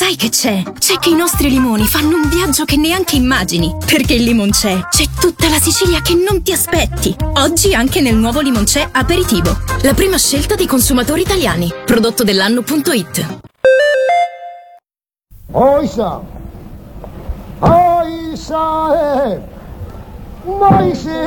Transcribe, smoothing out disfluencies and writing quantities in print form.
sai che c'è? C'è che i nostri limoni fanno un viaggio che neanche immagini. Perché il Limoncello c'è tutta la Sicilia che non ti aspetti. Oggi anche nel nuovo Limoncello Aperitivo. La prima scelta dei consumatori italiani. Prodotto dell'anno.it. Oisa, oisa, moise,